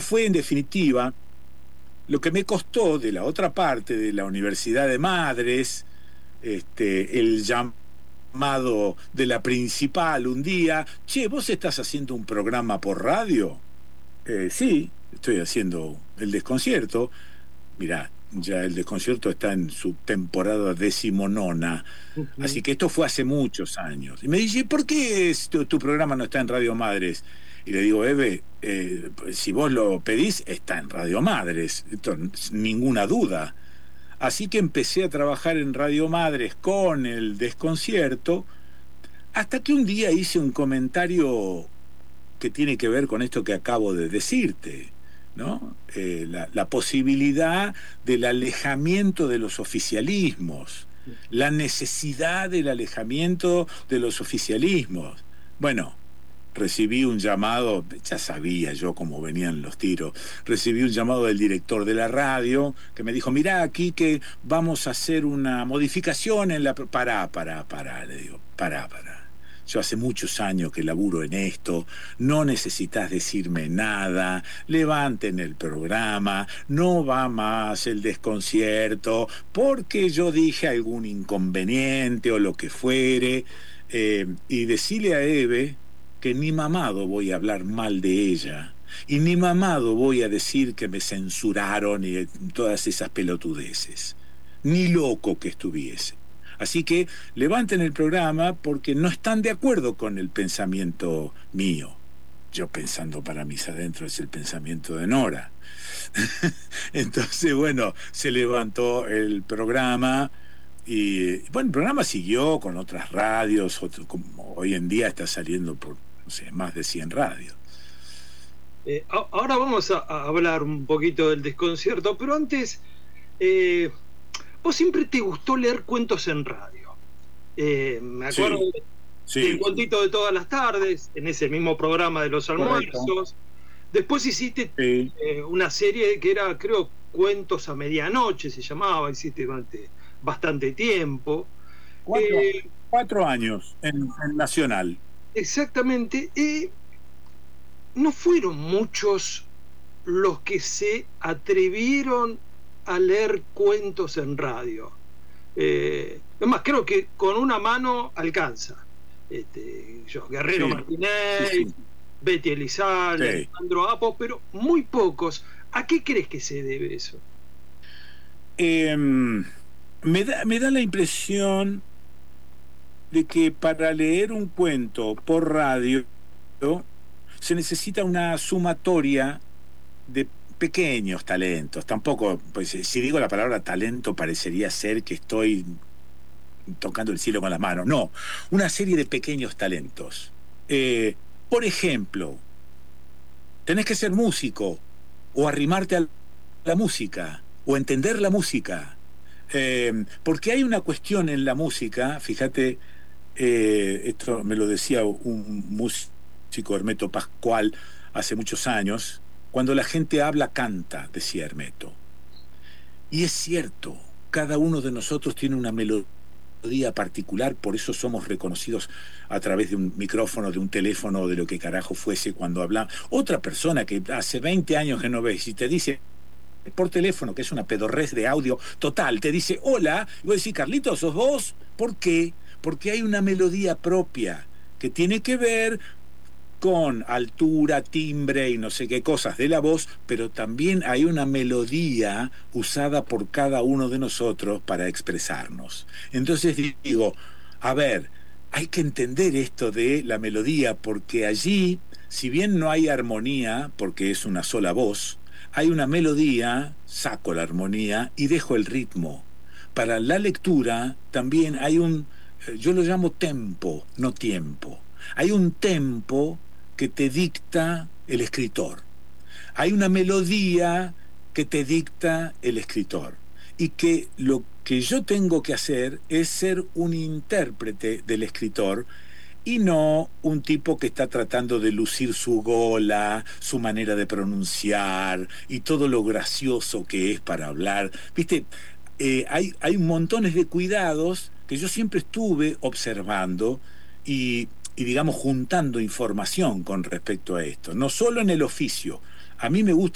fue en definitiva lo que me costó de la otra parte, de la Universidad de Madres, el llamado de la principal un día: che, ¿vos estás haciendo un programa por radio? Sí, estoy haciendo El Desconcierto. Mirá, ya El Desconcierto está en su temporada 19ª, así Ujú. que esto fue hace muchos años. Y me dice: ¿por qué tu programa no está en Radio Madres? Y le digo: Eve, pues, si vos lo pedís, está en Radio Madres, esto, ninguna duda. Así que empecé a trabajar en Radio Madres con El Desconcierto, hasta que un día hice un comentario que tiene que ver con esto que acabo de decirte, ¿no? La posibilidad del alejamiento de los oficialismos, la necesidad del alejamiento de los oficialismos. Bueno, recibí un llamado, ya sabía yo cómo venían los tiros, recibí un llamado del director de la radio que me dijo: mirá, aquí que vamos a hacer una modificación en la... Pará, le digo, pará. Yo hace muchos años que laburo en esto, no necesitas decirme nada, levanten el programa, no va más El Desconcierto, porque yo dije algún inconveniente o lo que fuere, y decile a Eve que ni mamado voy a hablar mal de ella, y ni mamado voy a decir que me censuraron y todas esas pelotudeces, ni loco que estuviese. Así que levanten el programa porque no están de acuerdo con el pensamiento mío. Yo pensando para mis adentros es el pensamiento de Nora. Entonces, bueno, se levantó el programa y, bueno, el programa siguió con otras radios, como hoy en día está saliendo por, no sé, más de 100 radios. Ahora vamos a hablar un poquito del desconcierto, pero antes, eh, vos siempre te gustó leer cuentos en radio. Me acuerdo Sí, del sí, cuentito de todas las tardes, en ese mismo programa de los correcto. almuerzos. Después hiciste Sí. una serie que era, creo, Cuentos a Medianoche, se llamaba, hiciste durante bastante tiempo. Cuatro, Eh, 4 años en Nacional. Exactamente. No fueron muchos los que se atrevieron a leer cuentos en radio. Es más, creo que con una mano alcanza. Guerrero Sí, sí, Martínez, sí. Betty Elizalde, Sí. Alejandro Apo, pero muy pocos. ¿A qué crees que se debe eso? Me da la impresión de que para leer un cuento por radio se necesita una sumatoria de pequeños talentos. Tampoco, pues si digo la palabra talento parecería ser que estoy tocando el cielo con las manos. No, una serie de pequeños talentos. Por ejemplo, tenés que ser músico o arrimarte a la música o entender la música. Porque hay una cuestión en la música, fíjate, esto me lo decía un músico, Hermeto Pascual, hace muchos años: cuando la gente habla, canta, decía Hermeto. Y es cierto, cada uno de nosotros tiene una melodía particular, por eso somos reconocidos a través de un micrófono, de un teléfono, de lo que carajo fuese cuando hablamos. Otra persona que hace 20 años que no ves y te dice por teléfono, que es una pedorrez de audio total, te dice hola, y vos decís: Carlitos, ¿sos vos? ¿Por qué? Porque hay una melodía propia que tiene que ver con altura, timbre y no sé qué cosas de la voz, pero también hay una melodía usada por cada uno de nosotros para expresarnos. Entonces digo, a ver, hay que entender esto de la melodía, porque allí, si bien no hay armonía, porque es una sola voz, hay una melodía, saco la armonía y dejo el ritmo. Para la lectura también hay yo lo llamo tempo, no tiempo. Hay un tempo que te dicta el escritor. Hay una melodía que te dicta el escritor. Y que lo que yo tengo que hacer es ser un intérprete del escritor y no un tipo que está tratando de lucir su gola, su manera de pronunciar y todo lo gracioso que es para hablar. Viste, hay montones de cuidados que yo siempre estuve observando y, digamos, juntando información con respecto a esto, no solo en el oficio. A mí me gusta